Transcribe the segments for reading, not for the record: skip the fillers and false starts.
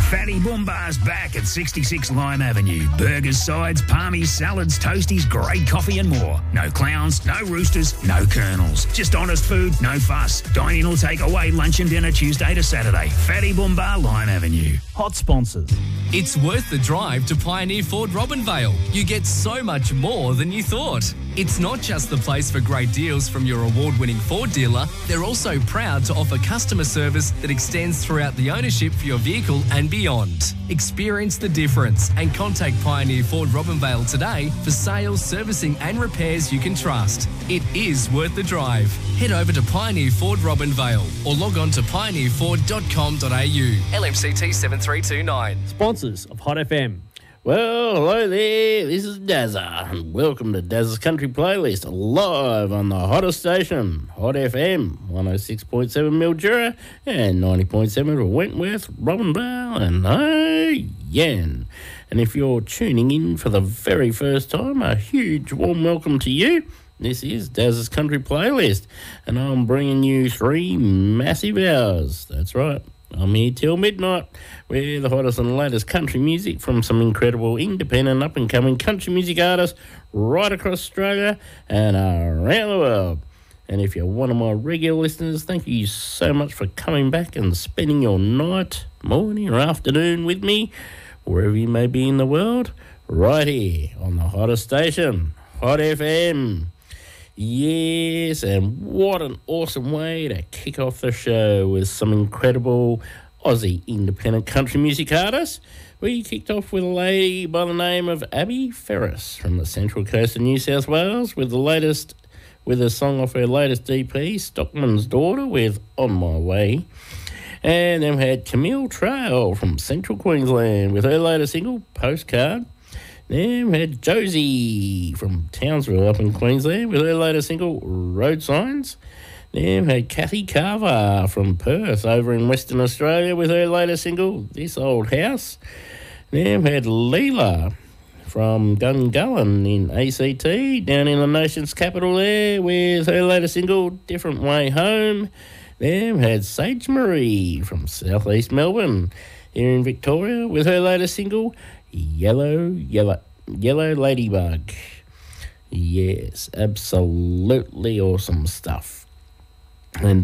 Fatty Boombar's back at 66 Lime Avenue. Burgers, sides, palmies, salads, toasties, great coffee and more. No clowns, no roosters, no colonels. Just honest food, no fuss. Dine in or take away lunch and dinner Tuesday to Saturday. Fatty Boombar, Lime Avenue. Hot sponsors. It's worth the drive to Pioneer Ford Robinvale. You get so much more than you thought. It's not just the place for great deals from your award-winning Ford dealer. They're also proud to offer customer service that extends throughout the ownership for your vehicle and beyond. Experience the difference and contact Pioneer Ford Robinvale today for sales, servicing and repairs you can trust. It is worth the drive. Head over to Pioneer Ford Robinvale or log on to pioneerford.com.au. LMCT 7329. Sponsors of Hot FM. Well, hello there, this is Dazza, and welcome to Dazza's Country Playlist, live on the hottest station, Hot FM, 106.7 Mildura and 90.7 for Wentworth, Robinvale and Yan. And if you're tuning in for the very first time, a huge warm welcome to you. This is Dazza's Country Playlist, and I'm bringing you 3 massive hours. That's right. I'm here till midnight with the hottest and latest country music from some incredible independent up-and-coming country music artists right across Australia and around the world. And if you're one of my regular listeners, thank you so much for coming back and spending your night, morning or afternoon with me, wherever you may be in the world, right here on the hottest station, Hot FM. Yes, and what an awesome way to kick off the show with some incredible Aussie independent country music artists. We kicked off with a lady by the name of Abby Ferris from the Central Coast of New South Wales with a song off her latest EP, Stockman's Daughter, with On My Way. And then we had Camille Trail from Central Queensland with her latest single, Postcard. Then we had Josie from Townsville up in Queensland with her latest single, Road Signs. Then we had Kathy Carver from Perth over in Western Australia with her latest single, This Old House. Then we had Leela from Gungahlin in ACT, down in the nation's capital there, with her latest single, Different Way Home. Then we had Sage Marie from southeast Melbourne here in Victoria with her latest single, Yellow Ladybug. Yes, absolutely awesome stuff. And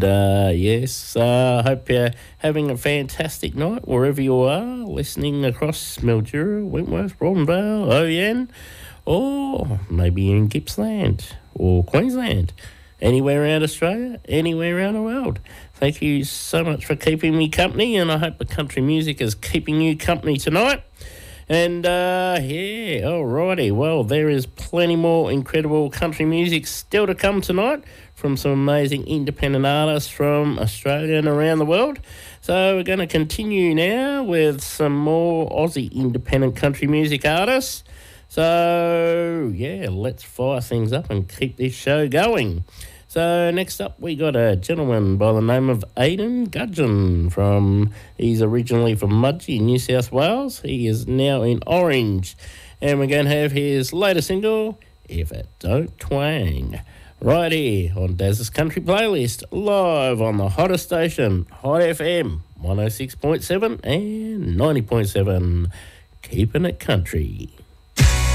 hope you're having a fantastic night wherever you are, listening across Mildura, Wentworth, Robinvale, Oyen, or maybe you're in Gippsland or Queensland. Anywhere around Australia, anywhere around the world. Thank you so much for keeping me company, and I hope the country music is keeping you company tonight. And, alrighty. Well, there is plenty more incredible country music still to come tonight from some amazing independent artists from Australia and around the world. So we're going to continue now with some more Aussie independent country music artists. So, let's fire things up and keep this show going. So next up we got a gentleman by the name of Aidan Gudgeon he's originally from Mudgee, New South Wales. He is now in Orange. And we're going to have his latest single, If It Don't Twang, right here on Daz's Country Playlist, live on the hottest station, Hot FM, 106.7 and 90.7. Keeping it country.